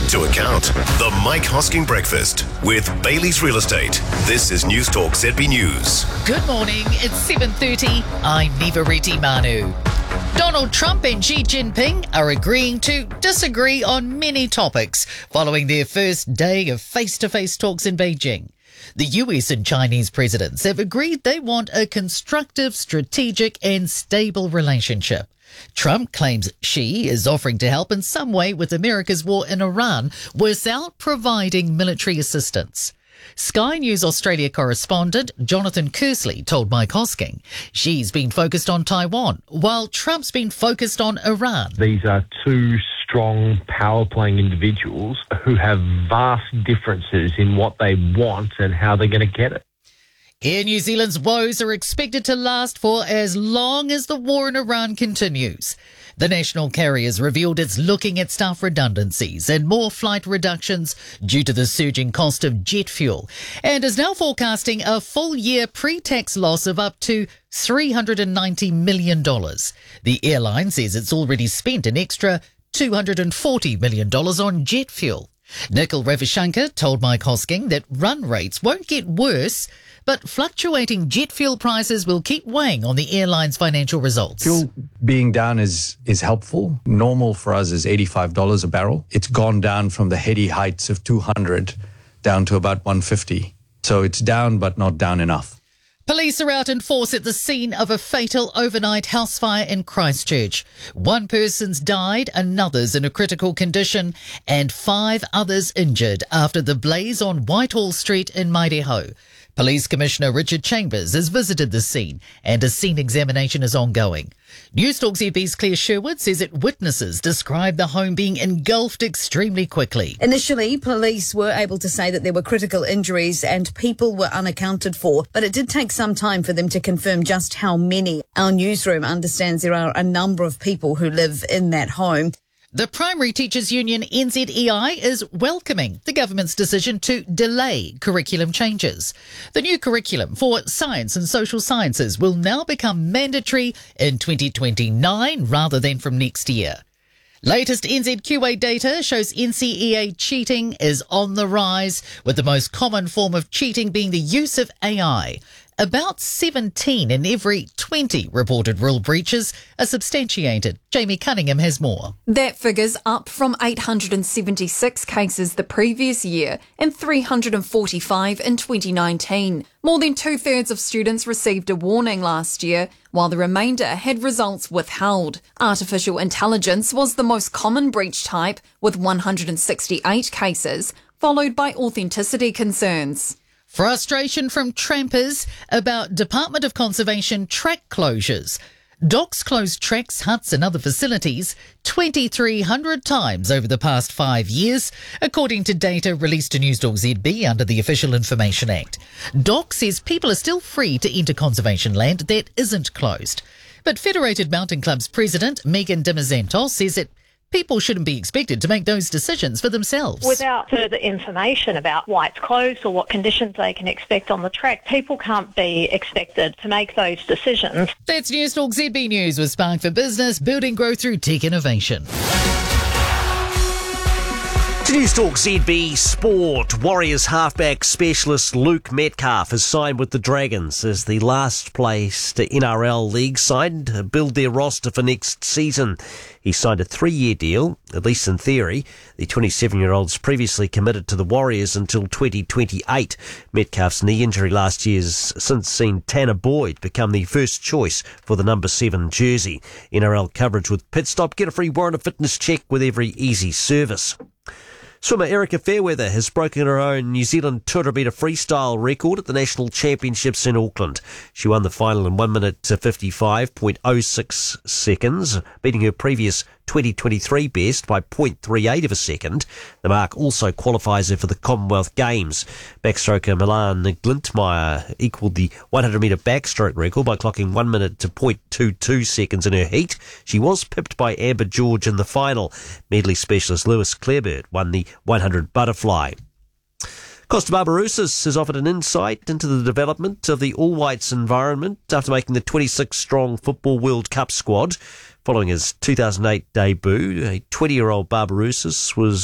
to account. The Mike Hosking Breakfast with Bailey's Real Estate. This is News Talk ZB News. Good morning, it's 7:30. I'm Nivareti Manu. Donald Trump and Xi Jinping are agreeing to disagree on many topics following their first day of face-to-face talks in Beijing. The US and Chinese presidents have agreed they want a constructive, strategic and stable relationship. Trump claims Xi is offering to help in some way with America's war in Iran without providing military assistance. Sky News Australia correspondent Jonathan Kersley told Mike Hosking Xi's been focused on Taiwan, while Trump's been focused on Iran. These are two strong, power-playing individuals who have vast differences in what they want and how they're going to get it. Air New Zealand's woes are expected to last for as long as the war in Iran continues. The national carrier's revealed it's looking at staff redundancies and more flight reductions due to the surging cost of jet fuel, and is now forecasting a full-year pre-tax loss of up to $390 million. The airline says it's already spent an extra $240 million on jet fuel. Nikhil Ravishankar told Mike Hosking that run rates won't get worse, but fluctuating jet fuel prices will keep weighing on the airline's financial results. Fuel being down is helpful. Normal for us is $85 a barrel. It's gone down from the heady heights of 200 down to about 150. So it's down, but not down enough. Police are out in force at the scene of a fatal overnight house fire in Christchurch. One person's died, another's in a critical condition, and 5 others injured after the blaze on Whitehall Street in Maireho. Police Commissioner Richard Chambers has visited the scene and a scene examination is ongoing. News Talk ZB's Claire Sherwood says that witnesses described the home being engulfed extremely quickly. Initially, police were able to say that there were critical injuries and people were unaccounted for, but it did take some time for them to confirm just how many. Our newsroom understands there are a number of people who live in that home. The Primary Teachers Union NZEI is welcoming the government's decision to delay curriculum changes. The new curriculum for science and social sciences will now become mandatory in 2029 rather than from next year. Latest NZQA data shows NCEA cheating is on the rise, with the most common form of cheating being the use of AI. About 17 in every 20 reported rule breaches are substantiated. Jamie Cunningham has more. That figure's up from 876 cases the previous year and 345 in 2019. More than 2/3 of students received a warning last year, while the remainder had results withheld. Artificial intelligence was the most common breach type, with 168 cases, followed by authenticity concerns. Frustration from trampers about Department of Conservation track closures. Docs closed tracks, huts and other facilities 2,300 times over the past 5 years, according to data released to News Talk ZB under the Official Information Act. Doc says people are still free to enter conservation land that isn't closed. But Federated Mountain Club's president, Megan Dimizantos, says that people shouldn't be expected to make those decisions for themselves. Without further information about why it's closed or what conditions they can expect on the track, people can't be expected to make those decisions. That's News Talk ZB News with Spark for Business, building growth through tech innovation. To News Talk ZB Sport, Warriors halfback specialist Luke Metcalf has signed with the Dragons as the last placed NRL league side to build their roster for next season. He signed a 3-year deal, at least in theory. The 27-year-old's previously committed to the Warriors until 2028. Metcalf's knee injury last year has since seen Tanner Boyd become the first choice for the number 7 jersey. NRL coverage with Pitstop. Get a free warrant of fitness check with every easy service. Swimmer Erica Fairweather has broken her own New Zealand Tour Meter freestyle record at the National Championships in Auckland. She won the final in 1 minute to 55.06 seconds, beating her previous 2023 best by 0.38 of a second. The mark also qualifies her for the Commonwealth Games. Backstroker Milan Glintmeyer equalled the 100-metre backstroke record by clocking 1 minute to 0.22 seconds in her heat. She was pipped by Amber George in the final. Medley specialist Lewis Clarebird won the 100 butterfly. Costa Barbarouses has offered an insight into the development of the All Whites environment after making the 26-strong Football World Cup squad. Following his 2008 debut, a 20-year-old Barbarouses was